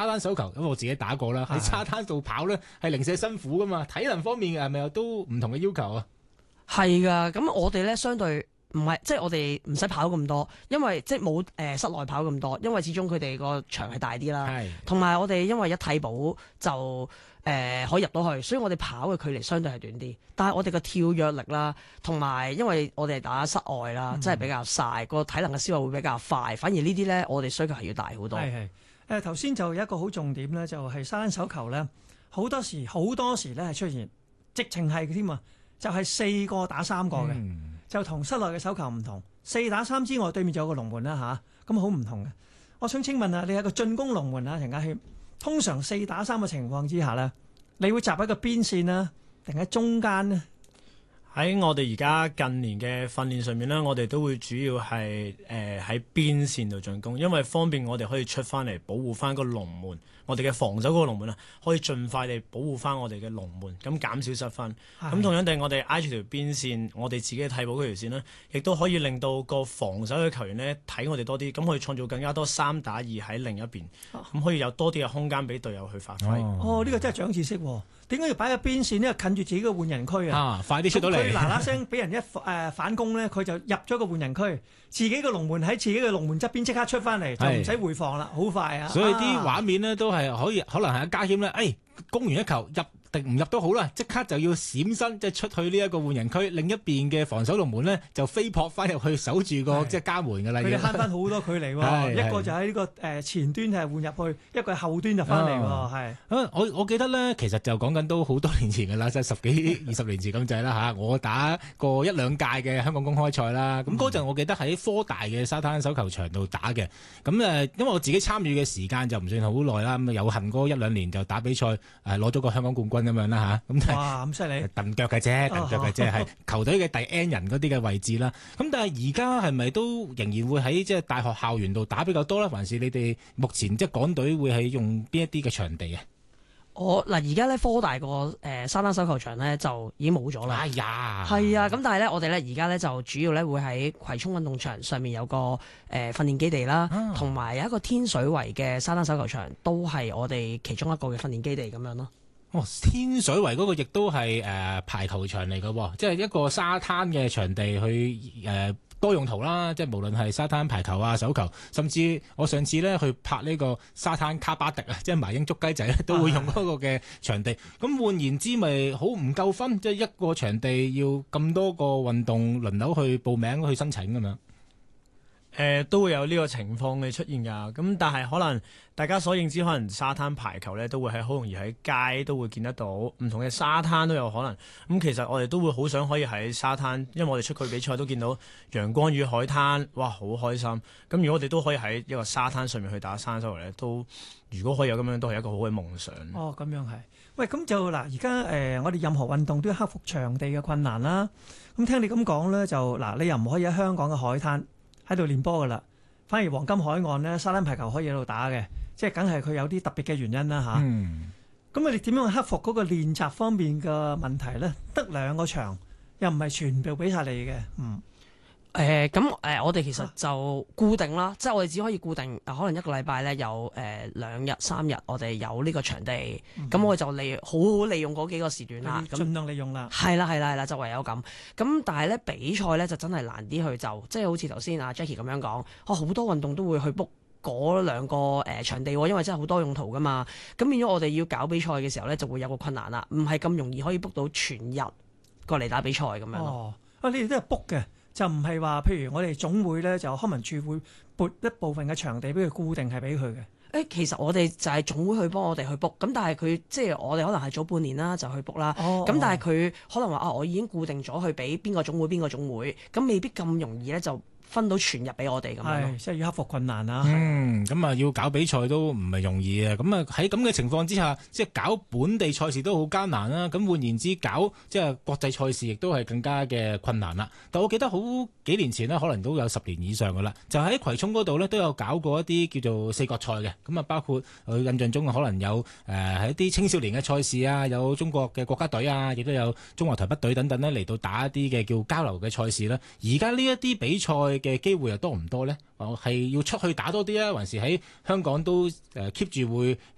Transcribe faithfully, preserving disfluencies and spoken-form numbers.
灘手球，咁我自己打過啦，喺沙灘度跑咧係零舍辛苦噶嘛，體能方面係咪都唔同嘅要求啊？ 係噶，咁我哋咧相對唔係，即係我哋唔使跑咁多，因為即係冇誒室內跑咁多，因為始終佢哋個場係大啲啦。係，同埋我哋因為一替補就誒、呃、可以入到去，所以我哋跑嘅距離相對係短啲。但係我哋個跳躍力啦，同埋因為我哋係打室外啦，嗯、真係比較曬，個體能嘅消耗會比較快。反而呢啲咧，我哋需求係要大好多。 係係誒頭先就有一個好重點咧，就係沙灘手球咧，好多時好多時咧係出現，直情係添啊，就係、是、四個打三個嘅。嗯就同室內嘅手球唔同，四打三之外，對面就有個龍門啦吓，咁好唔同嘅。我想請問啊，你係個進攻龍門啊，陳家謙，通常四打三嘅情況之下咧，你會集喺個邊線啊，定喺中間呢？ 喺我哋而家近年嘅訓練上面咧，我哋都會主要係誒喺邊線度進攻，因為方便我哋可以出翻嚟保護翻個龍門。我哋嘅防守嗰個龍門啊，可以盡快地保護翻我哋嘅龍門，咁減少失分。咁同樣地，我哋挨住條邊線，我哋自己嘅替補嗰條線呢，亦都可以令到個防守嘅球員呢睇我哋多啲，咁可以創造更加多三打二喺另一邊，咁、啊、可以有多啲嘅空間俾隊友去發揮。 哦，呢、呢個真係長知識喎！點解要擺喺邊線呢？近住自己嘅換人區啊！ 啊，快啲出到嚟！ 佢嗱嗱聲俾人一誒反攻咧，佢就入咗個換人區，自己嘅龍門喺自己嘅龍門側邊即刻出翻嚟，就唔使回防啦，好快啊！ 所以啲畫面呢都係可以，可能係阿家謙咧，誒、哎、攻完一球入定唔入都好啦，即刻就要閃身，即係出去呢一個換人區，另一邊嘅防守龍門呢，就飛撲翻入去守住個即係加門㗎啦。 佢哋慳翻好多距離喎，一個就喺呢個誒前端係換入去，一個係後端就翻嚟喎，係。啊， 我我記得咧，其實就講緊都好多年前㗎啦，即係十幾二十年前咁滯啦嚇。我打過一兩屆嘅香港公開賽啦，咁嗰陣我記得喺科大嘅沙灘手球場度打嘅。咁誒，因為我自己參與嘅時間就唔算好耐啦，咁有幸嗰一兩年就打比賽誒攞咗個香港冠軍咁樣啦嚇。咁哇，咁犀利！ 蹬腳嘅啫，蹬腳嘅啫，係球隊嘅第 N 人嗰啲嘅位置啦。咁但係而家係咪都仍然會喺即係大學校園度打比較多咧？還是你哋目前即係港隊會係用邊一啲嘅場地啊？ 我嗱而家咧科大個誒沙灘手球場咧就已經冇咗啦。 哎呀， 係啊，咁但係咧我哋咧而家咧就主要咧會喺葵涌運動場上面有個誒訓練基地啦，同埋、啊、有一個天水圍嘅沙灘手球場，都係我哋其中一個嘅訓練基地咁樣咯。 哦，天水圍嗰個亦都係誒排球場嚟嘅，即係一個沙灘嘅場地去誒、呃、多用途啦，即係無論係沙灘排球啊、手球，甚至我上次咧去拍呢個沙灘卡巴迪啊，即係麻鷹捉雞仔咧，都會用嗰個嘅場地。咁換言之，咪好唔夠分，即係一個場地要咁多個運動輪流去報名去申請咁樣。 誒、呃、都會有呢個情況嘅出現㗎，咁但係可能大家所認知，可能沙灘排球咧都會喺好容易喺街都會見得到，唔同嘅沙灘都有可能。咁、嗯、其實我哋都會好想可以喺沙灘，因為我哋出去比賽都見到陽光與海灘，哇，好開心。咁如果我哋都可以喺一個沙灘上面去打山手咧，都如果可以有咁樣，都係一個好嘅夢想。 哦，咁樣係。喂，咁就嗱，而家誒我哋任何運動都要克服場地嘅困難啦。咁聽你咁講咧，就嗱，你又唔可以喺香港嘅海灘喺度練波噶啦，反而黃金海岸咧沙灘排球可以喺度打嘅，即係梗係佢有啲特別嘅原因啦吓。咁、嗯、你點樣去克服嗰個練習方面嘅問題咧？得兩個場，又唔係全部俾晒你嘅。嗯。 誒咁誒，我哋其實就固定啦，啊、即係我哋只可以固定，可能一個禮拜咧有誒兩日三日，我哋有呢個場地，咁、嗯、我哋就利好好利用嗰幾個時段啦，咁盡量利用啦。 係啦係啦係啦，就唯有咁。咁但係咧比賽咧就真係難啲去就，即係好似頭先阿 Jackie 咁樣講，我好多運動都會去 book 嗰兩個誒場地，因為真係好多用途噶嘛。咁變咗我哋要搞比賽嘅時候咧，就會有個困難啦，唔係咁容易可以 book 到全日過嚟打比賽咁樣咯。 哦，啊你哋都係 book 嘅。就唔係話，譬如我哋總會咧，就康文署會撥一部分嘅場地俾佢固定係俾佢嘅。 誒，其實我哋就係總會去幫我哋去 book，咁但係佢即係我哋可能係早半年啦就去 book 啦。哦。咁但係佢可能話啊，我已經固定咗去俾邊個總會邊個總會，咁未必咁容易咧就分到全日俾我哋咁樣。 係，即係要克服困難啊。 嗯，咁啊要搞比賽都唔係容易啊。咁啊喺咁嘅情況之下，即係搞本地賽事都好艱難啦。咁換言之，搞即係國際賽事亦都係更加嘅困難啦。但我記得好幾年前呢，可能都有十年以上噶啦，就喺葵涌嗰度呢，都有搞過一啲叫做四國賽嘅。咁啊包括佢印象中可能有誒喺一啲青少年嘅賽事啊，有中國嘅國家隊啊，亦都有中華台北隊等等呢嚟到打一啲嘅叫交流嘅賽事啦。而家呢一啲比賽嘅機會又多唔多呢？係要出去打多啲啊，還是喺香港都誒 keep 住會